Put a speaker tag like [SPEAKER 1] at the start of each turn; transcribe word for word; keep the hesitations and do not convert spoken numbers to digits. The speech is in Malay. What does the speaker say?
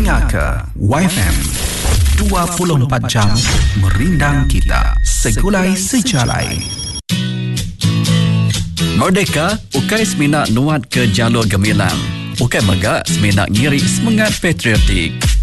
[SPEAKER 1] Melaka Y F M dua puluh empat jam merindang kita segulai sejalai.
[SPEAKER 2] Merdeka, ukai semina nuat ke jalur gemilang. Ukai megak semina ngiri semangat patriotik.